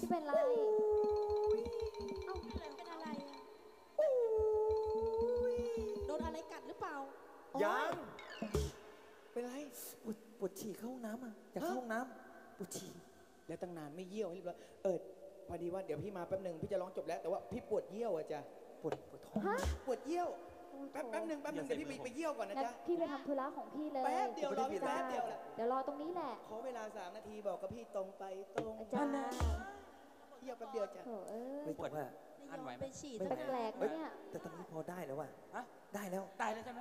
เป็นไรเอ้าเป็นอะไรอะโดนอะไรกัดหรือเปล่ายังเป็นไรปวดฉี่เข้าห้องน้ำอ่ะอยากเข้าห้องน้ำปวดฉี่แล้วตั้งนานไม่เยี่ยวให้เรียบร้อยพอดีว่าเดี๋ยวพี่มาแป๊บหนึ่งพี่จะร้องจบแล้วแต่ว่าพี่ปวดเยี่ยวอะจ้ะปวดท้องฮะปวดเยี่ยวแป๊บหนึ่งเดี๋ยวพี่ไปเยี่ยวก่อนนะงั้นจ๊ะพี่ไปทำธุระของพี่เลยแป๊บเดียวรอพี่แป๊บเดียวแหละเดี๋ยวรอตรงนี้แหละขอเวลา3 นาทีบอกกับพี่ตรงไปตรงอาจารย์เยี่ยวแป๊บเดียวจ้ะโถเอ้ยไม่แต่ว่าไม่ยอมไปฉี่ไม่ตั้งไหวแปลกๆนะเนี่ยแต่ตอนนี้พอได้แล้วว่ะฮะได้แล้วตายแล้วใช่ไหม